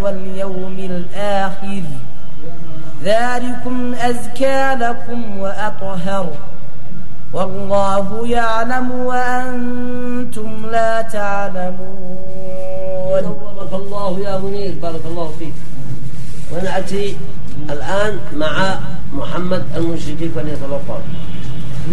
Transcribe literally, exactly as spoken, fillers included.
واليوم الآخر ذلكم أزكى لكم وأطهر والله يعلم وأنتم لا تعلمون. بارك الله يا منير، بارك الله فيك. ونأتي الآن مع محمد المنشدي فليتفضل.